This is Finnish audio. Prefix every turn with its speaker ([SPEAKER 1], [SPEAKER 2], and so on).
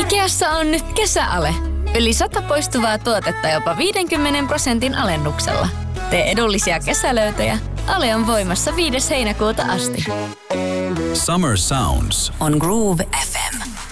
[SPEAKER 1] Ikeassa on nyt kesäale. Yli 100 poistuvaa tuotetta jopa 50% alennuksella. Tee edullisia kesälöytöjä. Ale on voimassa 5. heinäkuuta asti.
[SPEAKER 2] Summer Sounds on Groove FM.